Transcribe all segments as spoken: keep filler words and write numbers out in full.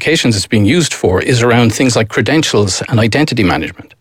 applications it's being used for is around things like credentials and identity management.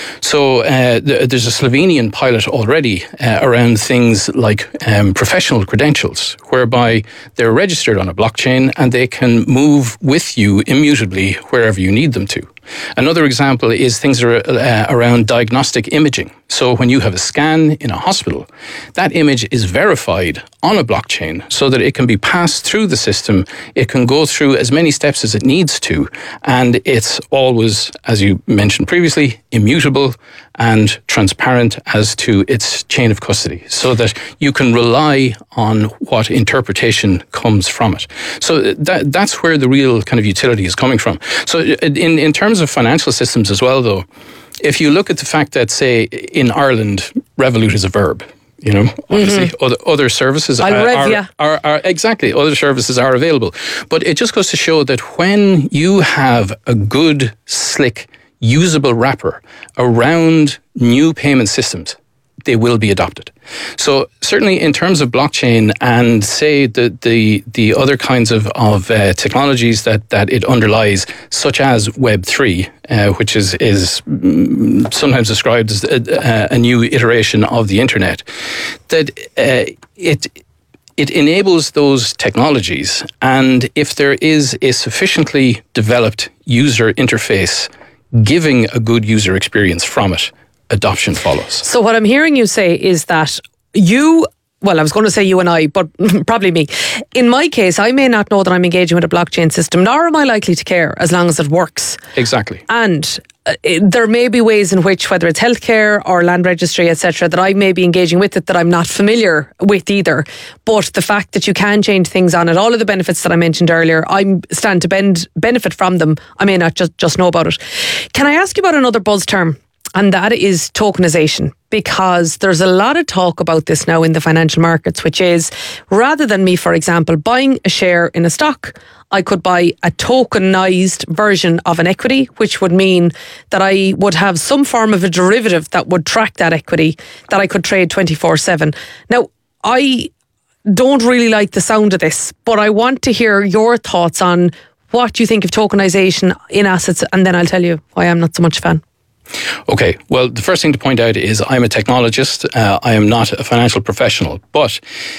So uh, th- there's a Slovenian pilot already uh, around things like um, professional credentials, whereby they're registered on a blockchain and they can move with you immutably wherever you need them to. Another example is things are, uh, around diagnostic imaging. So when you have a scan in a hospital, that image is verified on a blockchain so that it can be passed through the system. It can go through as many steps as it needs to. And it's always, as you mentioned previously, immutable and transparent as to its chain of custody, so that you can rely on what interpretation comes from it. So that that's where the real kind of utility is coming from. So in, in terms of financial systems as well, though, if you look at the fact that, say, in Ireland, Revolut is a verb, you know, obviously mm-hmm. other, other services are, are, are, are, exactly, other services are available. But it just goes to show that when you have a good, slick, usable wrapper around new payment systems, they will be adopted. So certainly in terms of blockchain and say the the, the other kinds of, of uh, technologies that, that it underlies, such as Web three, uh, which is, is sometimes described as a, a new iteration of the internet, that uh, it it enables those technologies, and if there is a sufficiently developed user interface giving a good user experience from it, adoption follows. So what I'm hearing you say is that you, well, I was going to say you and I, but probably me. In my case, I may not know that I'm engaging with a blockchain system, nor am I likely to care as long as it works. Exactly. And uh, it, there may be ways in which, whether it's healthcare or land registry, et cetera, that I may be engaging with it that I'm not familiar with either. But the fact that you can change things on it, all of the benefits that I mentioned earlier, I stand to bend, benefit from them. I may not just, just know about it. Can I ask you about another buzz term? And that is tokenization, because there's a lot of talk about this now in the financial markets, which is, rather than me, for example, buying a share in a stock, I could buy a tokenized version of an equity, which would mean that I would have some form of a derivative that would track that equity that I could trade twenty-four seven. Now, I don't really like the sound of this, but I want to hear your thoughts on what you think of tokenization in assets, and then I'll tell you why I'm not so much a fan. Okay, well, the first thing to point out is I'm a technologist. Uh, I am not a financial professional. But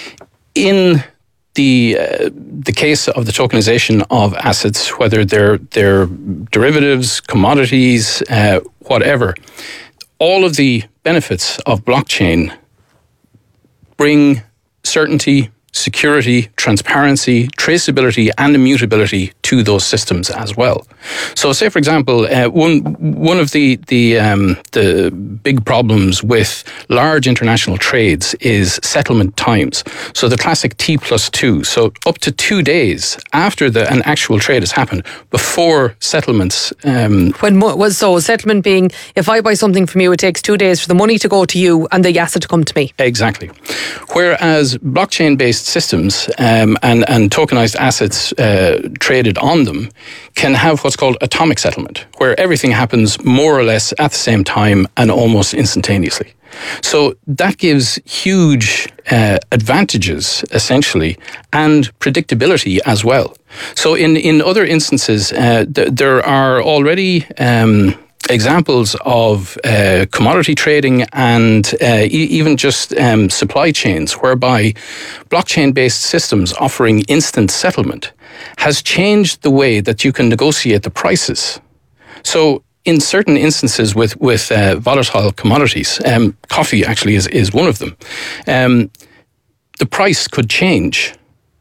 in the uh, the case of the tokenization of assets, whether they're, they're derivatives, commodities, uh, whatever, all of the benefits of blockchain bring certainty, security, transparency, traceability and immutability to those systems as well. So say, for example, uh, one one of the the um, the big problems with large international trades is settlement times. So the classic T plus two, so up to two days after the an actual trade has happened before settlements. Um, when was so settlement being, if I buy something from you, it takes two days for the money to go to you and the asset to come to me. Exactly. Whereas blockchain-based systems um, and, and tokenized assets uh, traded on them can have what's called atomic settlement, where everything happens more or less at the same time and almost instantaneously. So that gives huge uh, advantages, essentially, and predictability as well. So in, in other instances, uh, th- there are already Um, examples of uh, commodity trading and uh, e- even just um, supply chains whereby blockchain-based systems offering instant settlement has changed the way that you can negotiate the prices. So in certain instances with, with uh, volatile commodities, um, coffee actually is, is one of them, um, the price could change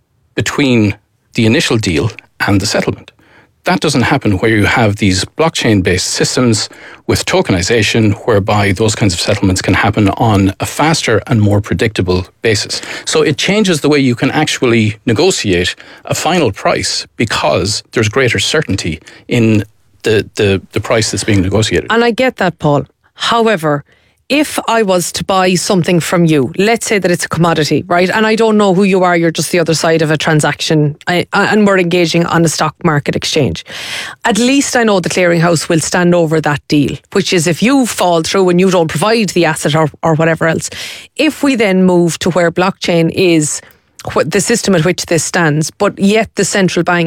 between the initial deal and the settlement. That doesn't happen where you have these blockchain-based systems with tokenization, whereby those kinds of settlements can happen on a faster and more predictable basis. So it changes the way you can actually negotiate a final price because there's greater certainty in the, the, the price that's being negotiated. And I get that, Paul. However, if I was to buy something from you, let's say that it's a commodity, right? And I don't know who you are, you're just the other side of a transaction, I, and we're engaging on a stock market exchange. At least I know the clearinghouse will stand over that deal, which is if you fall through and you don't provide the asset or, or whatever else. If we then move to where blockchain is the system at which this stands, but yet the central bank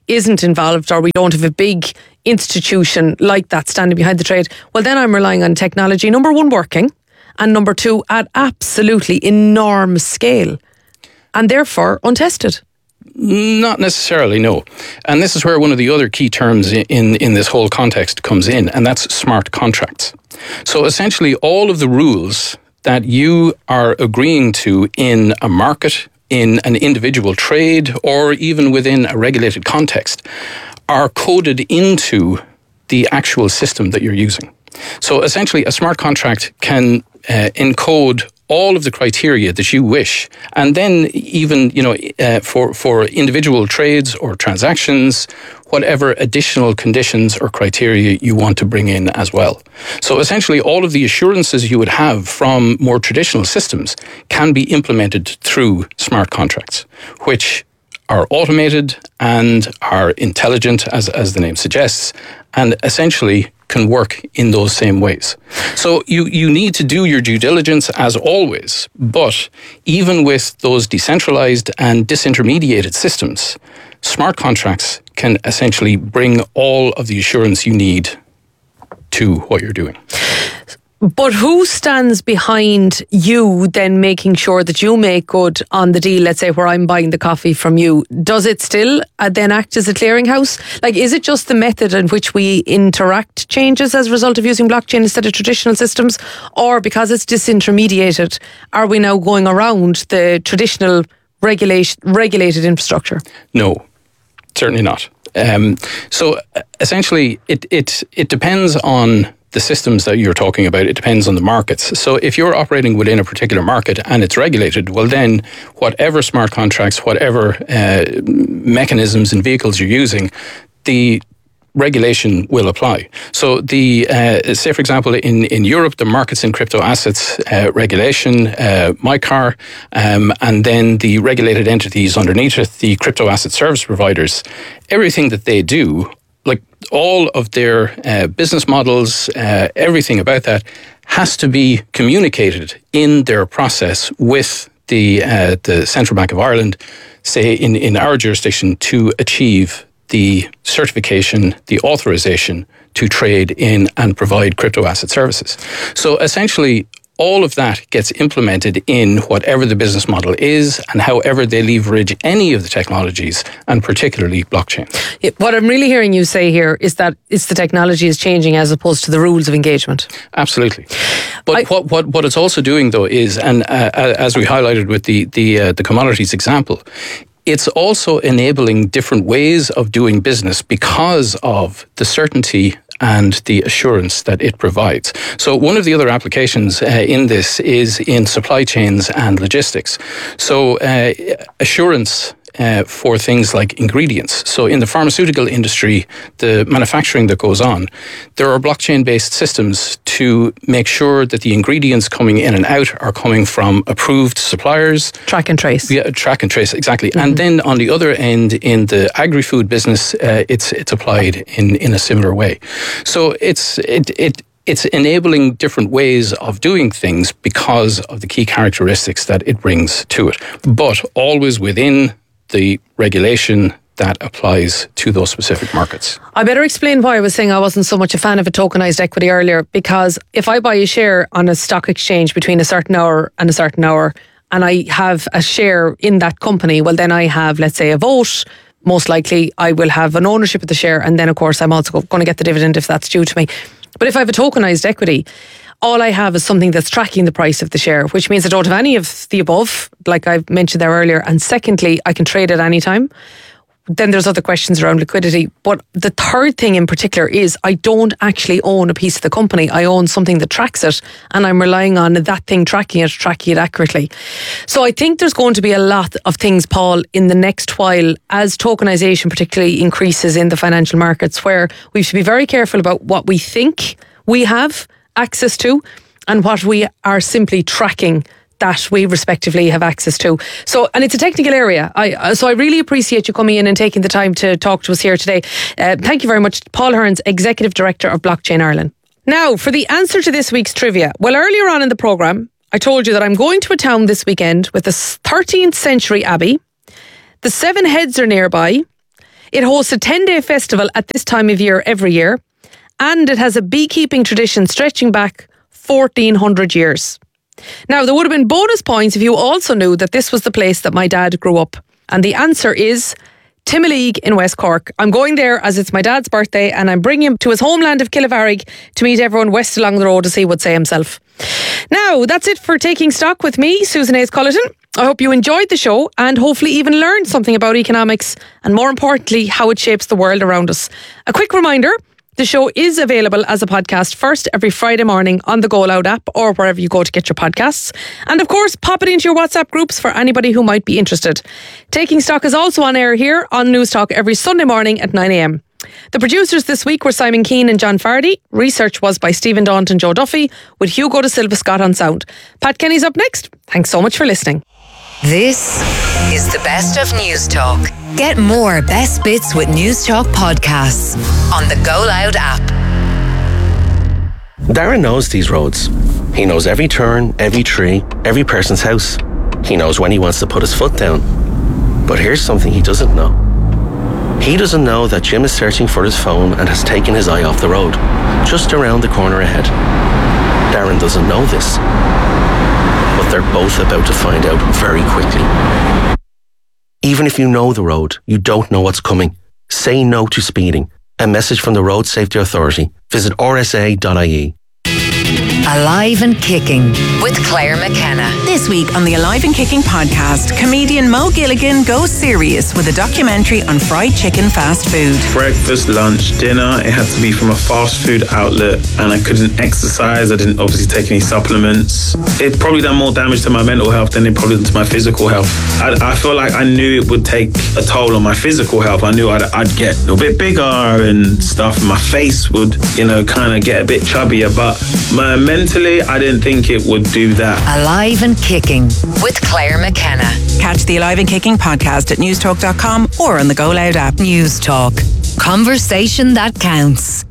isn't involved, or we don't have a big institution like that standing behind the trade, well, then I'm relying on technology, number one, working, and number two, at absolutely enormous scale, and therefore untested. Not necessarily, no. And this is where one of the other key terms in, in this whole context comes in, and that's smart contracts. So essentially all of the rules that you are agreeing to in a market, in an individual trade, or even within a regulated context are coded into the actual system that you're using. So essentially a smart contract can uh, encode all of the criteria that you wish, and then even, you know, uh, for, for individual trades or transactions, whatever additional conditions or criteria you want to bring in as well. So essentially all of the assurances you would have from more traditional systems can be implemented through smart contracts, which are automated and are intelligent, as, as the name suggests, and essentially can work in those same ways. So you, you need to do your due diligence as always, but even with those decentralized and disintermediated systems, smart contracts can essentially bring all of the assurance you need to what you're doing. But who stands behind you then making sure that you make good on the deal, let's say where I'm buying the coffee from you? Does it still uh, then act as a clearinghouse? Like, is it just the method in which we interact changes as a result of using blockchain instead of traditional systems? Or because it's disintermediated, are we now going around the traditional regulation, regulated infrastructure? No, certainly not. Um, so essentially it, it, it depends on the systems that you're talking about. It depends on the markets. So if you're operating within a particular market and it's regulated, well then whatever smart contracts, whatever uh, mechanisms and vehicles you're using, the regulation will apply. So the, uh, say for example, in, in Europe, the markets in crypto assets uh, regulation, uh, MiCAR, um, and then the regulated entities underneath it, the crypto asset service providers, everything that they do, like all of their uh, business models, uh, everything about that has to be communicated in their process with the uh, the Central Bank of Ireland, say in, in our jurisdiction, to achieve the certification, the authorization to trade in and provide crypto asset services. So essentially, all of that gets implemented in whatever the business model is and however they leverage any of the technologies, and particularly blockchain. What I'm really hearing you say here is that it's the technology is changing as opposed to the rules of engagement. Absolutely. But I, what, what, what it's also doing, though, is, and uh, as we highlighted with the, the, uh, the commodities example, it's also enabling different ways of doing business because of the certainty and the assurance that it provides. So one of the other applications uh, in this is in supply chains and logistics. So uh, assurance Uh, for things like ingredients. So in the pharmaceutical industry, the manufacturing that goes on, there are blockchain-based systems to make sure that the ingredients coming in and out are coming from approved suppliers. Track and trace. Yeah, track and trace, exactly. Mm-hmm. And then on the other end, in the agri-food business, uh, it's it's applied in, in a similar way. So it's it it. It's enabling different ways of doing things because of the key characteristics that it brings to it, but always within the regulation that applies to those specific markets. I better explain why I was saying I wasn't so much a fan of a tokenized equity earlier, because if I buy a share on a stock exchange between a certain hour and a certain hour, and I have a share in that company, well then I have, let's say, a vote. Most likely I will have an ownership of the share, and then of course I'm also going to get the dividend if that's due to me. But if I have a tokenized equity, all I have is something that's tracking the price of the share, which means I don't have any of the above, like I mentioned there earlier. And secondly, I can trade at any time. Then there's other questions around liquidity. But the third thing in particular is I don't actually own a piece of the company. I own something that tracks it, and I'm relying on that thing tracking it, tracking it accurately. So I think there's going to be a lot of things, Paul, in the next while as tokenization particularly increases in the financial markets, where we should be very careful about what we think we have access to and what we are simply tracking that we respectively have access to. So, and it's a technical area. I so I really appreciate you coming in and taking the time to talk to us here today. Uh, thank you very much, Paul Hearns, Executive Director of Blockchain Ireland. Now, for the answer to this week's trivia. Well, earlier on in the programme, I told you that I'm going to a town this weekend with a thirteenth century abbey. The Seven Heads are nearby. It hosts a ten-day festival at this time of year every year, and it has a beekeeping tradition stretching back fourteen hundred years. Now, there would have been bonus points if you also knew that this was the place that my dad grew up. And the answer is Timoleague in West Cork. I'm going there as it's my dad's birthday, and I'm bringing him to his homeland of Killavarrig to meet everyone west along the road, as he would say himself. Now, that's it for Taking Stock with me, Susan Hayes Cullerton. I hope you enjoyed the show and hopefully even learned something about economics and, more importantly, how it shapes the world around us. A quick reminder, the show is available as a podcast first every Friday morning on the Go Loud app or wherever you go to get your podcasts. And of course, pop it into your WhatsApp groups for anybody who might be interested. Taking Stock is also on air here on News Talk every Sunday morning at nine a.m. The producers this week were Simon Keane and John Fardy. Research was by Stephen Daunt and Joe Duffy, with Hugo De Silva Scott on sound. Pat Kenny's up next. Thanks so much for listening. This is the best of News Talk. Get more best bits with News Talk podcasts on the Go Loud app. Darren knows these roads. He knows every turn, every tree, every person's house. He knows when he wants to put his foot down. But here's something he doesn't know. He doesn't know that Jim is searching for his phone and has taken his eye off the road, just around the corner ahead. Darren doesn't know this. But they're both about to find out very quickly. Even if you know the road, you don't know what's coming. Say no to speeding. A message from the Road Safety Authority. Visit r s a dot i e. Alive and Kicking with Claire McKenna. This week on the Alive and Kicking podcast, comedian Mo Gilligan goes serious with a documentary on fried chicken fast food. Breakfast, lunch, dinner, it had to be from a fast food outlet, and I couldn't exercise. I didn't obviously take any supplements. It probably done more damage to my mental health than it probably done to my physical health. I, I feel like I knew it would take a toll on my physical health. I knew I'd, I'd get a bit bigger and stuff. My face would, you know, kind of get a bit chubbier, but my mentally, I didn't think it would do that. Alive and Kicking with Claire McKenna. Catch the Alive and Kicking podcast at newstalk dot com or on the Go Loud app. News Talk. Conversation that counts.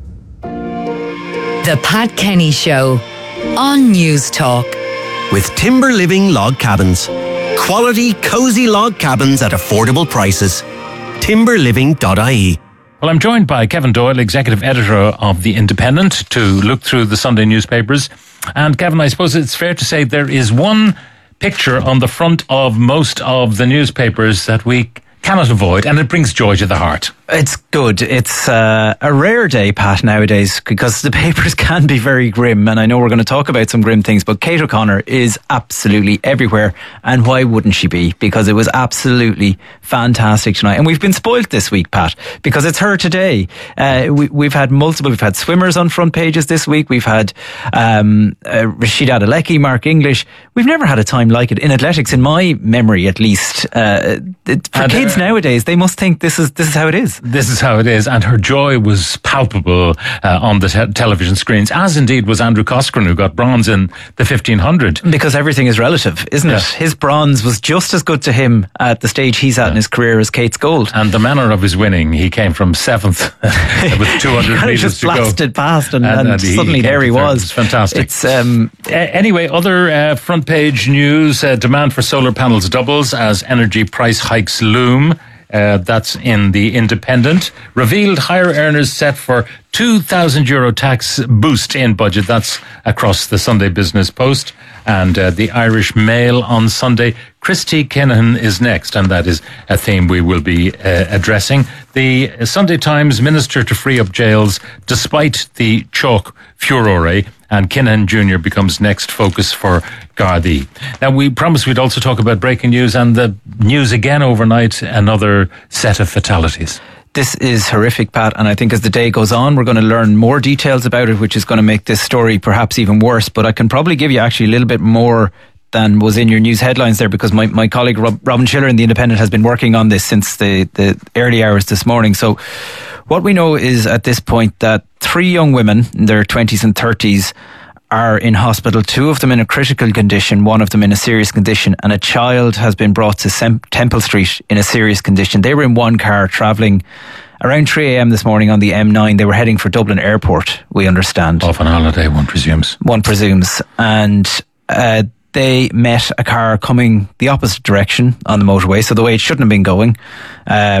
The Pat Kenny Show on News Talk. With Timber Living Log Cabins. Quality, cosy log cabins at affordable prices. timber living dot i e. Well, I'm joined by Kevin Doyle, Executive Editor of The Independent, to look through the Sunday newspapers. And Kevin, I suppose it's fair to say there is one picture on the front of most of the newspapers that we cannot avoid, and it brings joy to the heart. It's good. It's uh, a rare day, Pat, nowadays, because the papers can be very grim, and I know we're going to talk about some grim things, but Kate O'Connor is absolutely everywhere, and why wouldn't she be? Because it was absolutely fantastic tonight, and we've been spoilt this week, Pat, because it's her today. Uh, we, we've had multiple, we've had swimmers on front pages this week, we've had um, uh, Rashida Alecki, Mark English. We've never had a time like it in athletics, in my memory at least. Uh, it, for and, kids uh, nowadays, they must think this is this is how it is. This is how it is, and her joy was palpable uh, on the te- television screens, as indeed was Andrew Coscoran, who got bronze in the fifteen hundred. Because everything is relative, isn't yeah. it? His bronze was just as good to him at the stage he's at yeah. in his career as Kate's gold. And the manner of his winning, he came from seventh with two hundred he metres just to go. blasted past, and, and, and, and he suddenly there he was. It's fantastic. It's um, uh, anyway, other uh, front page news: uh, demand for solar panels doubles as energy price hikes loom. Uh, that's in The Independent. Revealed higher earners set for two thousand euro tax boost in budget. That's across the Sunday Business Post. And uh, the Irish Mail on Sunday. Christy Kinahan is next, and that is a theme we will be uh, addressing. The Sunday Times, Minister to free up jails despite the chalk furore, and Kinahan Junior becomes next focus for Gardaí. Now, we promised we'd also talk about breaking news, and the news again overnight, another set of fatalities. This is horrific, Pat, and I think as the day goes on, we're going to learn more details about it, which is going to make this story perhaps even worse. But I can probably give you actually a little bit more than was in your news headlines there, because my, my colleague Rob, Robin Schiller in The Independent has been working on this since the, the early hours this morning. So what we know is at this point that three young women in their twenties and thirties are in hospital, two of them in a critical condition, one of them in a serious condition, and a child has been brought to Sem- Temple Street in a serious condition. They were in one car travelling around three a.m. this morning on the M nine. They were heading for Dublin Airport, we understand. Off on holiday, one presumes. One presumes. And uh, they met a car coming the opposite direction on the motorway, so the way it shouldn't have been going. Um,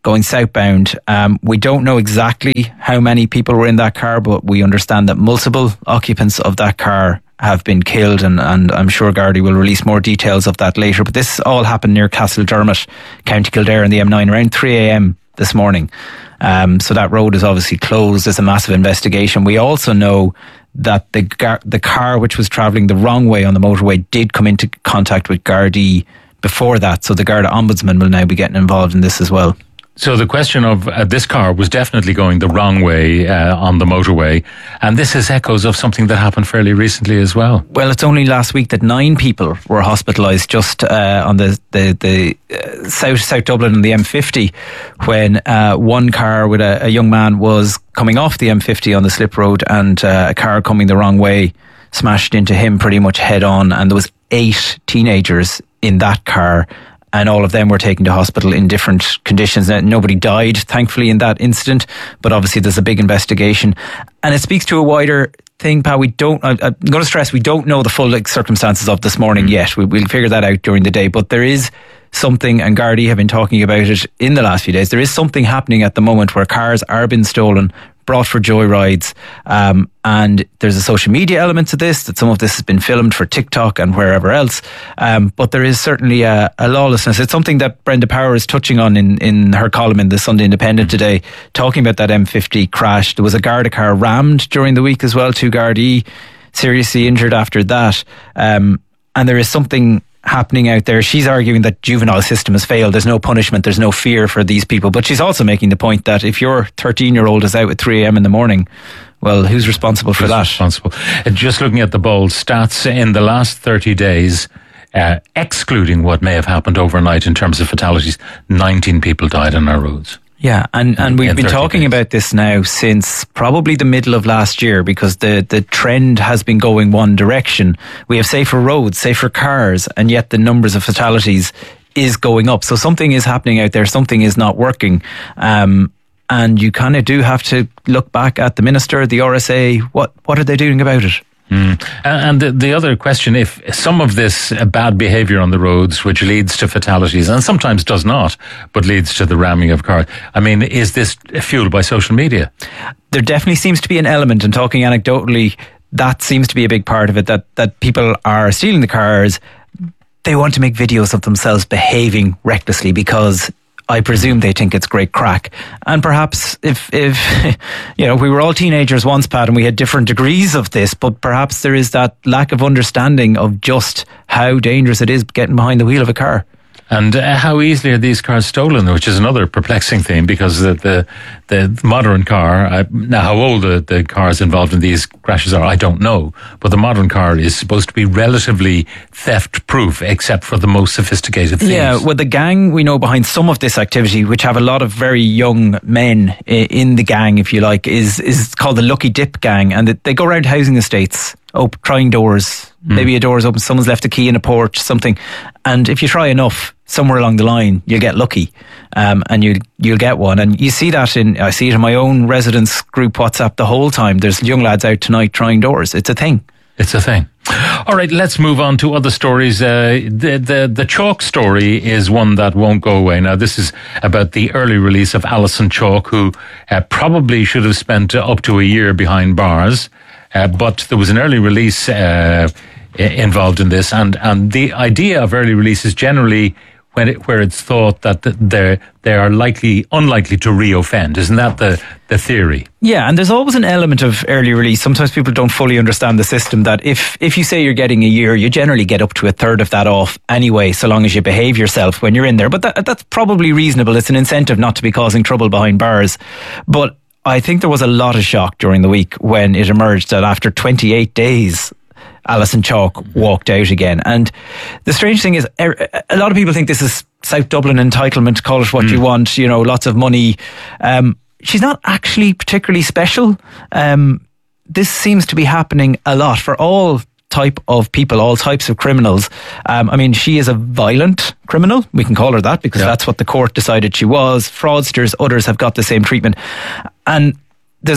going southbound. Um, we don't know exactly how many people were in that car, but we understand that multiple occupants of that car have been killed, and, and I'm sure Gardaí will release more details of that later. But this all happened near Castledermot, County Kildare, in the M nine around three a.m. this morning. Um, so that road is obviously closed. There's a massive investigation. We also know that the gar- the car which was travelling the wrong way on the motorway did come into contact with Gardaí before that. So the Garda Ombudsman will now be getting involved in this as well. So the question of uh, this car was definitely going the wrong way uh, on the motorway, and this is echoes of something that happened fairly recently as well. Well, it's only last week that nine people were hospitalised just uh, on the the, the uh, South South Dublin and the M fifty, when uh, one car with a, a young man was coming off the M fifty on the slip road, and uh, a car coming the wrong way smashed into him pretty much head on, and there was eight teenagers in that car. And all of them were taken to hospital in different conditions. Now, nobody died, thankfully, in that incident. But obviously, there's a big investigation. And it speaks to a wider thing, Pat. We don't, I, I'm going to stress, we don't know the full like, circumstances of this morning mm. yet. We, we'll figure that out during the day. But there is something, and Gardaí have been talking about it in the last few days. There is something happening at the moment where cars are being stolen, brought for joyrides, um, and there's a social media element to this, that some of this has been filmed for TikTok and wherever else, um, but there is certainly a, a lawlessness. It's something that Brenda Power is touching on in, in her column in the Sunday Independent today, talking about that M fifty crash. There was a Garda car rammed during the week as well, two Gardaí seriously injured after that, um, and there is something happening out there. She's arguing that juvenile system has failed. There's no punishment, there's no fear for these people. But she's also making the point that if your thirteen year old is out at three a.m. in the morning, well, who's responsible for who's that? Responsible. Uh, just looking at the bold stats in the last thirty days, uh, excluding what may have happened overnight in terms of fatalities, nineteen people died on our roads. Yeah, and, and we've been talking days. about this now since probably the middle of last year, because the, the trend has been going one direction. We have safer roads, safer cars, and yet the numbers of fatalities is going up. So something is happening out there, something is not working. Um, and you kind of do have to look back at the Minister, the R S A, what, what are they doing about it? Mm. And the, the other question, if some of this bad behaviour on the roads, which leads to fatalities, and sometimes does not, but leads to the ramming of cars, I mean, is this fueled by social media? There definitely seems to be an element, and talking anecdotally, that seems to be a big part of it, that, that people are stealing the cars. They want to make videos of themselves behaving recklessly because I presume they think it's great crack. And perhaps if, if you know, we were all teenagers once, Pat, and we had different degrees of this, but perhaps there is that lack of understanding of just how dangerous it is getting behind the wheel of a car. And uh, how easily are these cars stolen, which is another perplexing thing, because the the, the modern car, uh, now how old the, the cars involved in these crashes are, I don't know, but the modern car is supposed to be relatively theft-proof, except for the most sophisticated thieves. Yeah, well, the gang we know behind some of this activity, which have a lot of very young men in the gang, if you like, is, is called the Lucky Dip Gang, and they go around housing estates, Op- trying doors. Mm. Maybe a door's open, someone's left a key in a porch, something. And if you try enough, somewhere along the line, you'll get lucky, um, and you, you'll get one. And you see that in, I see it in my own residence group WhatsApp the whole time. There's young lads out tonight trying doors. It's a thing. It's a thing. All right, let's move on to other stories. Uh, the, the, the Chalk story is one that won't go away. Now, this is about the early release of Alison Chalk, who uh, probably should have spent uh, up to a year behind bars. Uh, but there was an early release uh, involved in this, and, and the idea of early release is generally when it, where it's thought that they they are likely unlikely to reoffend. Isn't that the the theory? Yeah, and there's always an element of early release. Sometimes people don't fully understand the system, that if if you say you're getting a year, you generally get up to a third of that off anyway, so long as you behave yourself when you're in there. But that, that's probably reasonable. It's an incentive not to be causing trouble behind bars. But I think there was a lot of shock during the week when it emerged that after twenty-eight days, Alison Chalk walked out again. And the strange thing is, a lot of people think this is South Dublin entitlement, call it what mm. you want, you know, lots of money. Um, she's not actually particularly special. Um, this seems to be happening a lot for all type of people, all types of criminals. Um, I mean, she is a violent criminal. We can call her that because yeah. that's what the court decided she was. Fraudsters, others have got the same treatment. And there's a,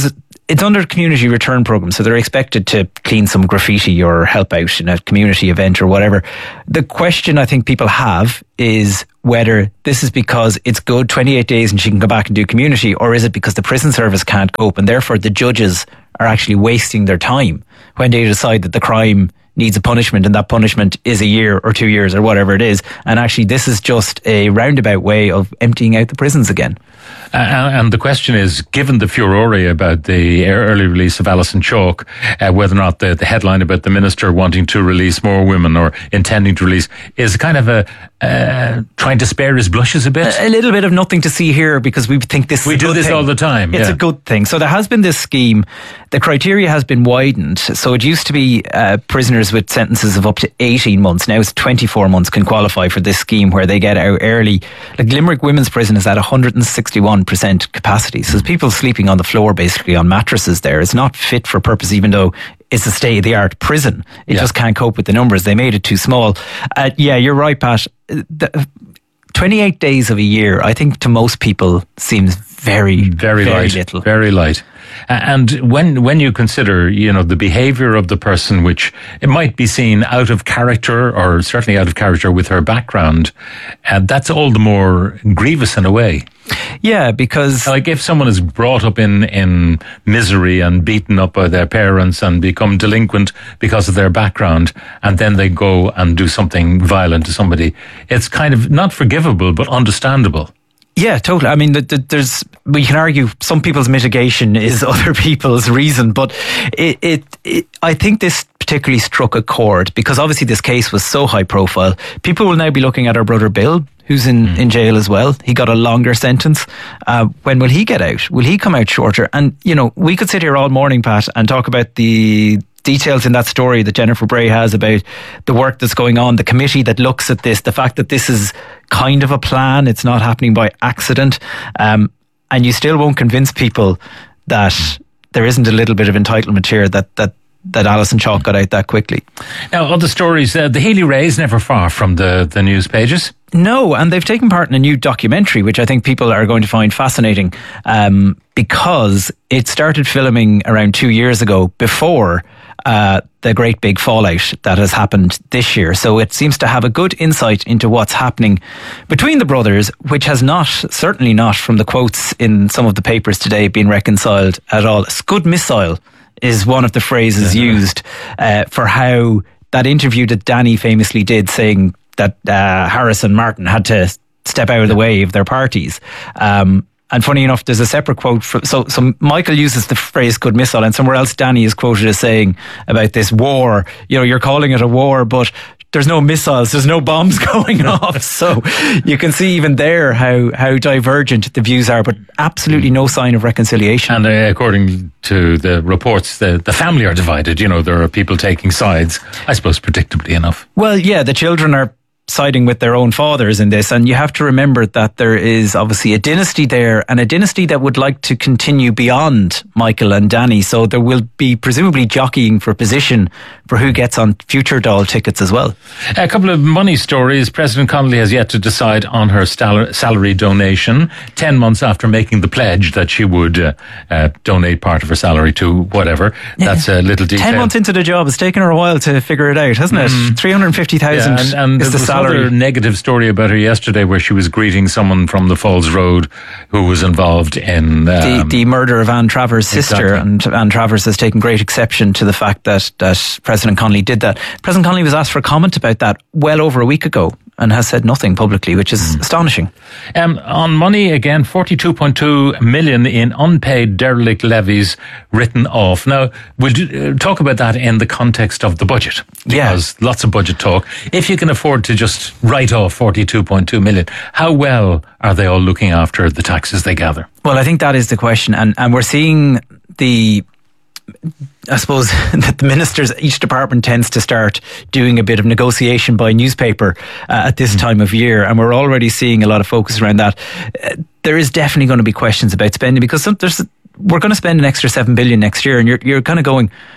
it's under a community return program, so they're expected to clean some graffiti or help out in a community event or whatever. The question I think people have is whether this is because it's good twenty-eight days and she can go back and do community, or is it because the prison service can't cope and therefore the judges are actually wasting their time when they decide that the crime needs a punishment and that punishment is a year or two years or whatever it is, and actually this is just a roundabout way of emptying out the prisons again. Uh, and the question is, given the furore about the early release of Alison Chalk, uh, whether or not the, the headline about the minister wanting to release more women or intending to release is kind of a uh, trying to spare his blushes a bit. A, a little bit of nothing to see here, because we think this we is a do good this thing. all the time. It's yeah. a good thing. So there has been this scheme. The criteria has been widened. So it used to be uh, prisoners with sentences of up to eighteen months. Now it's twenty-four months can qualify for this scheme where they get out early. Like Limerick Women's Prison is at one hundred sixty-one percent capacity. So there's people sleeping on the floor basically on mattresses there. It's not fit for purpose, even though it's a state-of-the-art prison. It yeah. just can't cope with the numbers. They made it too small. Uh, yeah, you're right, Pat. The, twenty-eight days of a year, I think to most people seems very, very, very light, little. Very light. And when when you consider, you know, the behaviour of the person, which it might be seen out of character, or certainly out of character with her background, and that's all the more grievous in a way. Yeah, because like if someone is brought up in, in misery and beaten up by their parents and become delinquent because of their background, and then they go and do something violent to somebody, it's kind of not forgivable but understandable. Yeah, totally. I mean, the, the, there's we can argue some people's mitigation is other people's reason, but it, it, it I think this particularly struck a chord because obviously this case was so high profile. People will now be looking at our brother Bill, who's in, mm. in jail as well. He got a longer sentence. Uh, when will he get out? Will he come out shorter? And, you know, we could sit here all morning, Pat, and talk about the details in that story that Jennifer Bray has about the work that's going on, the committee that looks at this, the fact that this is kind of a plan, it's not happening by accident, um, and you still won't convince people that there isn't a little bit of entitlement here, that that that Alison Chalk got out that quickly. Now, other stories, uh, the Healy Ray is never far from the, the news pages. No, and they've taken part in a new documentary, which I think people are going to find fascinating, um, because it started filming around two years ago before uh, the great big fallout that has happened this year. So it seems to have a good insight into what's happening between the brothers, which has not, certainly not from the quotes in some of the papers today, been reconciled at all. Scud missile is one of the phrases yeah. used uh, for how that interview that Danny famously did, saying that uh, Harris and Martin had to step out of the way of their parties. Um, and funny enough, there's a separate quote. For, so, so Michael uses the phrase "good missile," and somewhere else Danny is quoted as saying about this war, you know, you're calling it a war, but there's no missiles, there's no bombs going off. So you can see even there how, how divergent the views are, but absolutely no sign of reconciliation. And uh, according to the reports, the, the family are divided. You know, there are people taking sides, I suppose, predictably enough. Well, yeah, the children are siding with their own fathers in this, and you have to remember that there is obviously a dynasty there, and a dynasty that would like to continue beyond Michael and Danny, so there will be presumably jockeying for position for who gets on future Dáil tickets as well. A couple of money stories. President Connolly has yet to decide on her stal- salary donation, ten months after making the pledge that she would uh, uh, donate part of her salary to whatever. Yeah. That's a little detail. Ten months into the job, it's taken her a while to figure it out, hasn't it? Mm. three hundred fifty thousand yeah, and, and is the salary. Another negative story about her yesterday where she was greeting someone from the Falls Road who was involved in um, the, the murder of Anne Travers' sister, exactly. And Anne Travers has taken great exception to the fact that, that President Connolly did that. President Connolly was asked for comment about that well over a week ago and has said nothing publicly, which is mm. astonishing. Um, on money, again, forty-two point two million in unpaid derelict levies written off. Now, we'll do, uh, talk about that in the context of the budget. Because yeah. lots of budget talk. If you can afford to just write off forty-two point two million, how well are they all looking after the taxes they gather? Well, I think that is the question. And, and we're seeing the... I suppose that the ministers, each department tends to start doing a bit of negotiation by newspaper uh, at this mm. time of year, and we're already seeing a lot of focus around that. Uh, there is definitely going to be questions about spending, because some, there's we're going to spend an extra seven billion next year, and you're you're kind of going,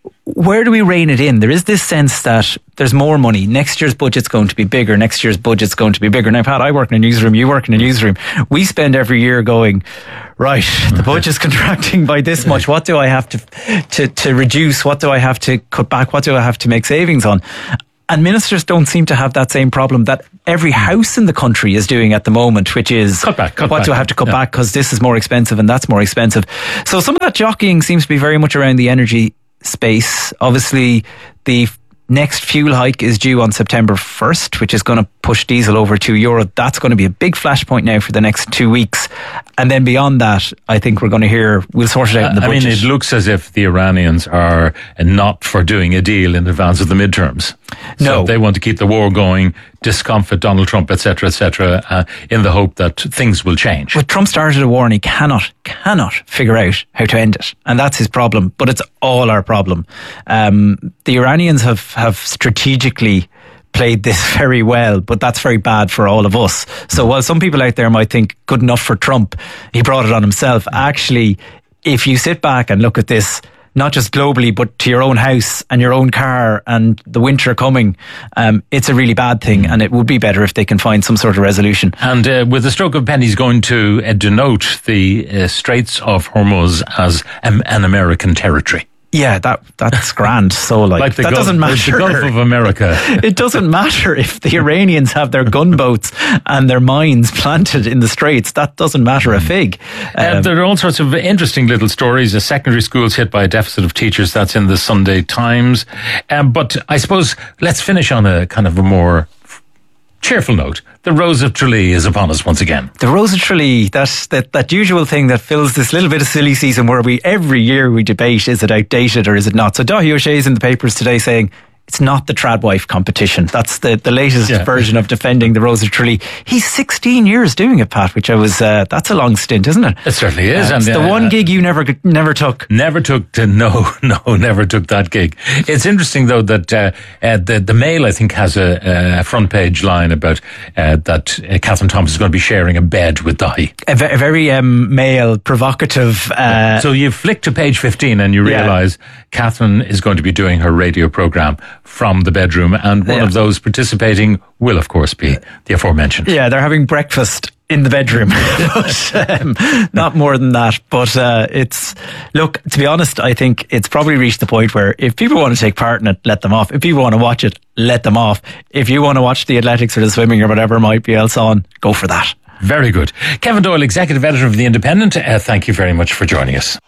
where do we rein it in? There is this sense that there's more money. Next year's budget's going to be bigger. Next year's budget's going to be bigger. Now, Pat, I work in a newsroom. You work in a newsroom. We spend every year going, right, the budget's contracting by this much. What do I have to, to, to reduce? What do I have to cut back? What do I have to make savings on? And ministers don't seem to have that same problem that every house in the country is doing at the moment, which is cut back, cut what back. do I have to cut yeah. back because this is more expensive and that's more expensive. So some of that jockeying seems to be very much around the energy space. Obviously, the next fuel hike is due on September first, which is going to push diesel over two euro. That's going to be a big flashpoint now for the next two weeks. And then beyond that, I think we're going to hear, we'll sort it out in the I budget. mean, it looks as if the Iranians are not for doing a deal in advance of the midterms. No. So they want to keep the war going, discomfit Donald Trump, et cetera, et cetera, uh, in the hope that things will change. But Trump started a war and he cannot, cannot figure out how to end it. And that's his problem. But it's all our problem. Um, the Iranians have, have strategically played this very well, but that's very bad for all of us. So while some people out there might think good enough for Trump, he brought it on himself. Actually, if you sit back and look at this, not just globally, but to your own house and your own car and the winter coming, um, it's a really bad thing, and it would be better if they can find some sort of resolution. And uh, with the stroke of a pen, he's going to uh, denote the uh, Straits of Hormuz as um, an American territory. Yeah, that that's grand. So like, like the that Gulf, doesn't matter. The Gulf of America. It doesn't matter if the Iranians have their gunboats and their mines planted in the Straits. That doesn't matter a fig. Um, uh, there are all sorts of interesting little stories. A secondary school's hit by a deficit of teachers. That's in the Sunday Times. Um, but I suppose let's finish on a kind of a more cheerful note. The Rose of Tralee is upon us once again. The Rose of Tralee, that, that, that usual thing that fills this little bit of silly season where we every year we debate, is it outdated or is it not? So Daithí O'Shea's in the papers today saying it's not the Tradwife competition. That's the, the latest yeah. version of defending the Rose of Tralee. He's sixteen years doing it, Pat, which I was, uh, that's a long stint, isn't it? It certainly is. Uh, and it's uh, the one gig you never never took. Never took, to, no, no, never took that gig. It's interesting though that uh, uh, the, the Mail, I think, has a, a front page line about uh, that uh, Catherine Thomas is going to be sharing a bed with Daithí. A, ve- a very um, male, provocative... Uh, so you flick to page fifteen and you realise yeah. Catherine is going to be doing her radio programme from the bedroom, and one yeah. of those participating will, of course, be the aforementioned. Yeah, they're having breakfast in the bedroom. but, um, not more than that. But uh, it's, look, to be honest, I think it's probably reached the point where if people want to take part in it, let them off. If people want to watch it, let them off. If you want to watch the athletics or the swimming or whatever might be else on, go for that. Very good. Kevin Doyle, Executive Editor of The Independent, uh, thank you very much for joining us.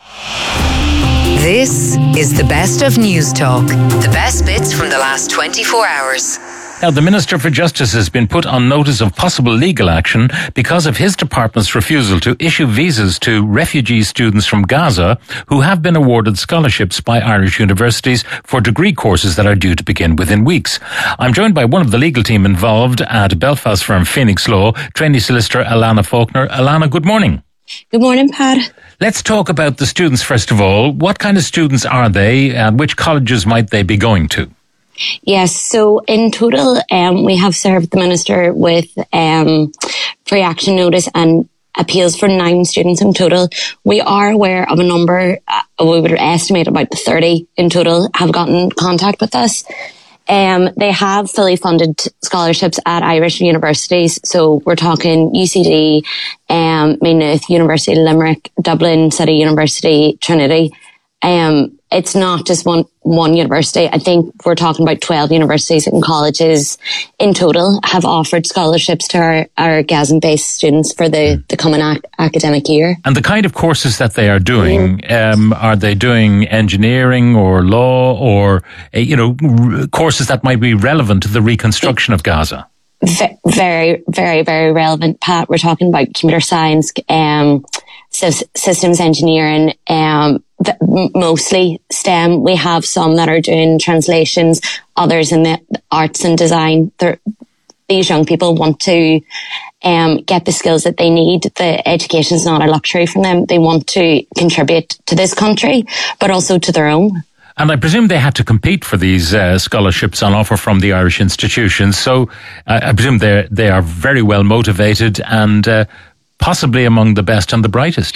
This is the best of News Talk. The best bits from the last twenty-four hours. Now, the Minister for Justice has been put on notice of possible legal action because of his department's refusal to issue visas to refugee students from Gaza who have been awarded scholarships by Irish universities for degree courses that are due to begin within weeks. I'm joined by one of the legal team involved at Belfast firm Phoenix Law, trainee solicitor Alana Faulkner. Alana, good morning. Good morning, Pat. Let's talk about the students first of all. What kind of students are they, and which colleges might they be going to? Yes, so in total, um, we have served the Minister with um, pre-action notice and appeals for nine students in total. We are aware of a number, uh, we would estimate about thirty in total, have gotten contact with us. Um, they have fully funded scholarships at Irish universities. So we're talking U C D, um, Maynooth, University of Limerick, Dublin City University, Trinity. Um, it's not just one, one university. I think we're talking about twelve universities and colleges in total have offered scholarships to our, our Gazan-based students for the, the coming ac- academic year. And the kind of courses that they are doing, mm. um, are they doing engineering or law or, uh, you know, r- courses that might be relevant to the reconstruction of Gaza? V- very, very, very relevant, Pat. We're talking about computer science, um, systems engineering, um, mostly STEM. We have some that are doing translations, others in the arts and design. They're, these young people want to um, get the skills that they need. The education is not a luxury for them. They want to contribute to this country, but also to their own. And I presume they had to compete for these uh, scholarships on offer from the Irish institutions. So uh, I presume they they are very well motivated and uh, possibly among the best and the brightest.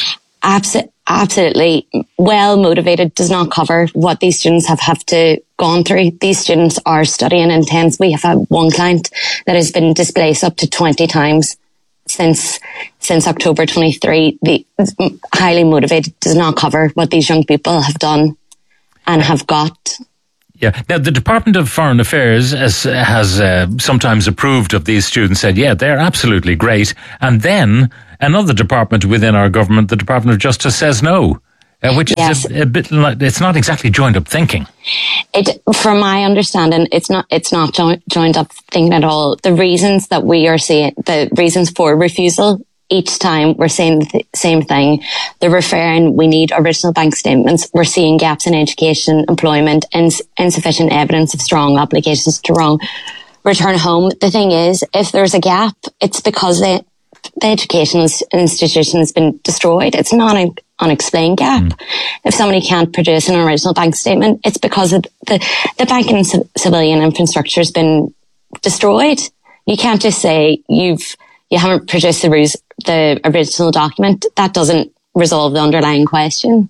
Abs- absolutely. Well motivated does not cover what these students have, have to gone through. These students are studying intense. We have had one client that has been displaced up to twenty times since since October twenty-three. The highly motivated does not cover what these young people have done and have got. Yeah. Now, the Department of Foreign Affairs has, has uh, sometimes approved of these students, said, yeah, they're absolutely great. And then another department within our government, the Department of Justice, says no, uh, which yes. is a, a bit like, it's not exactly joined up thinking. It, from my understanding, it's not, it's not joined, joined up thinking at all. The reasons that we are seeing, the reasons for refusal, each time we're saying the th- same thing. They're referring, we need original bank statements. We're seeing gaps in education, employment, and ins- insufficient evidence of strong obligations to wrong return home. The thing is, if there's a gap, it's because the, the educational institution has been destroyed. It's not an unexplained gap. Mm. If somebody can't produce an original bank statement, it's because of the, the banking and c- civilian infrastructure has been destroyed. You can't just say you've you haven't produced the, res- the original document. That doesn't resolve the underlying question.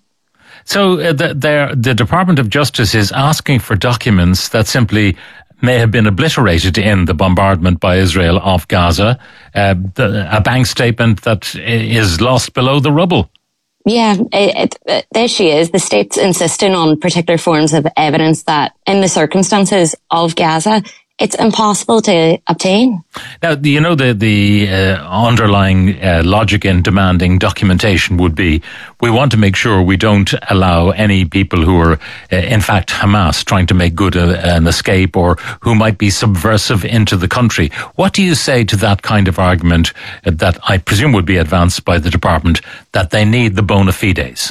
So uh, the, the Department of Justice is asking for documents that simply may have been obliterated in the bombardment by Israel of Gaza, uh, the, a bank statement that is lost below the rubble. Yeah, it, it, the issue is the state's insisting on particular forms of evidence that in the circumstances of Gaza, it's impossible to obtain. Now, you know, the, the uh, underlying uh, logic in demanding documentation would be, we want to make sure we don't allow any people who are, uh, in fact, Hamas trying to make good a, an escape or who might be subversive into the country. What do you say to that kind of argument uh, that I presume would be advanced by the department, that they need the bona fides?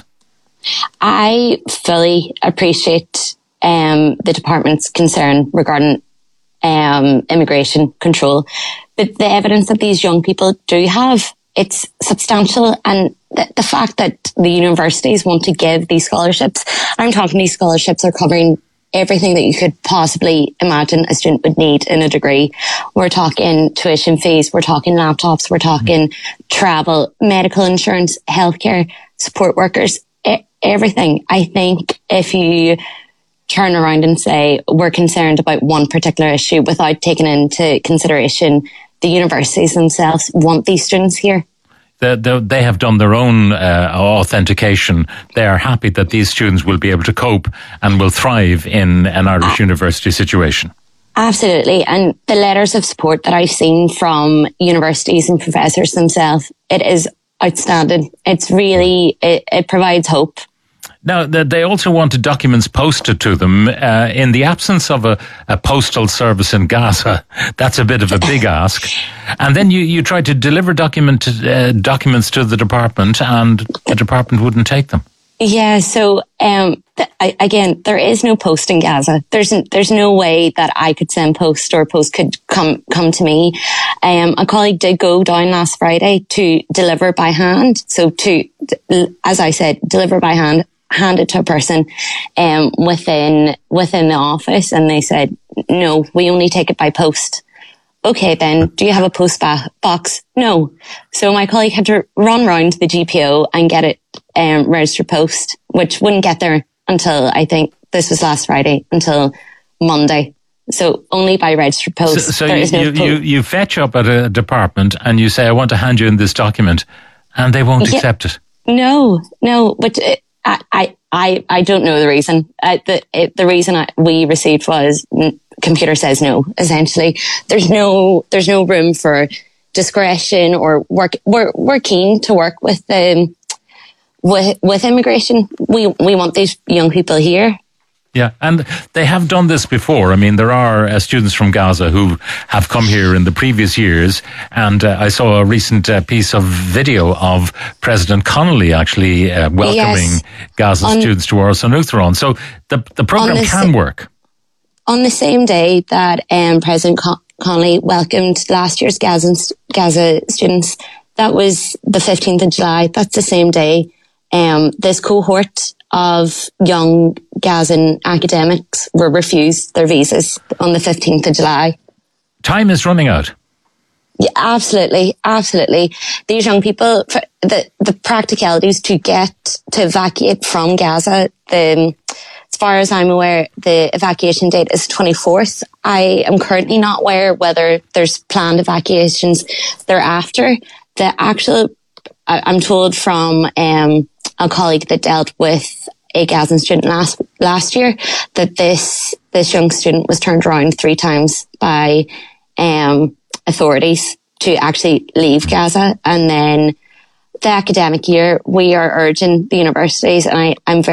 I fully appreciate um, the department's concern regarding Um, immigration control. But the evidence that these young people do have, it's substantial. And th- the fact that the universities want to give these scholarships, I'm talking these scholarships are covering everything that you could possibly imagine a student would need in a degree. We're talking tuition fees, we're talking laptops, we're talking mm-hmm. travel, medical insurance, healthcare, support workers, e- everything. I think if you turn around and say we're concerned about one particular issue without taking into consideration the universities themselves want these students here. The, the, they have done their own uh, authentication. They are happy that these students will be able to cope and will thrive in an Irish uh, university situation. Absolutely. And the letters of support that I've seen from universities and professors themselves, it is outstanding. It's really, it, it provides hope. Now, they also wanted documents posted to them. Uh, in the absence of a, a postal service in Gaza, that's a bit of a big ask. And then you, you tried to deliver document uh, documents to the department, and the department wouldn't take them. Yeah, so um, th- I, again, there is no post in Gaza. There's n- there's no way that I could send post or post could come come to me. Um, a colleague did go down last Friday to deliver by hand. So to, as I said, deliver by hand. Hand it to a person um, within within the office, and they said, no, we only take it by post. Okay, then, do you have a post ba- box? No. So my colleague had to run round to the G P O and get it um, registered post, which wouldn't get there until, I think, this was last Friday, until Monday. So only by registered post. So, so you, no you, po- you, you fetch up at a department and you say, I want to hand you in this document, and they won't yeah, accept it. No, no, but... It, I, I, I don't know the reason. Uh, the it, the reason I, we received was n- computer says no. Essentially, there's no there's no room for discretion or work. We're we're keen to work with um with with immigration. We we want these young people here. Yeah, and they have done this before. I mean, there are uh, students from Gaza who have come here in the previous years, and uh, I saw a recent uh, piece of video of President Connolly actually uh, welcoming yes. Gaza on, students to Áras an Uachtaráin. So the the program the can sa- work. On the same day that um, President Con- Connolly welcomed last year's Gaza, Gaza students, that was the fifteenth of July. That's the same day um, this cohort of young Gazan academics were refused their visas on the fifteenth of July. Time is running out. Yeah, absolutely, absolutely. These young people, the the practicalities to get to evacuate from Gaza. The as far as I'm aware, the evacuation date is twenty-fourth. I am currently not aware whether there's planned evacuations thereafter. The actual, I'm told from um, a colleague that dealt with a Gazan student last last year that this this young student was turned around three times by um, authorities to actually leave Gaza. And then the academic year, we are urging the universities, and I, I'm very